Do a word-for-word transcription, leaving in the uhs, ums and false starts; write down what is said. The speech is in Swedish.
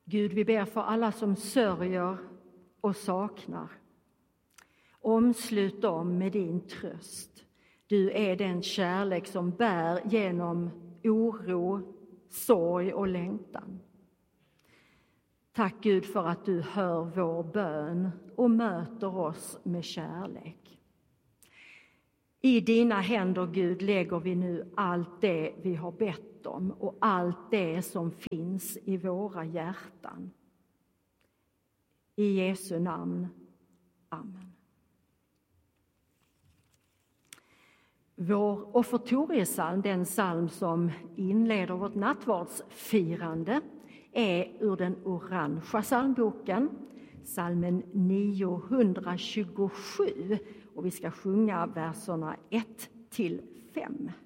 Gud, vi ber för alla som sörjer och saknar. Omslut dem med din tröst. Du är den kärlek som bär genom oro, sorg och längtan. Tack Gud för att du hör vår bön och möter oss med kärlek. I dina händer, Gud, lägger vi nu allt det vi har bett om och allt det som finns i våra hjärtan. I Jesu namn. Amen. Vår offertoriesalm, den salm som inleder vårt nattvardsfirande, är ur den orangea salmboken, salmen niohundratjugosju, och vi ska sjunga verserna ett till fem.